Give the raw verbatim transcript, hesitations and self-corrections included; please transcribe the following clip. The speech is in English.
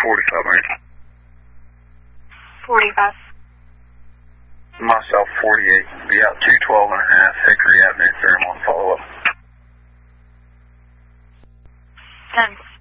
forty-five, man. forty-five. Myself, forty-eight. Be out two twelve and a half, Hickory Avenue, Fairmont, follow up. Done.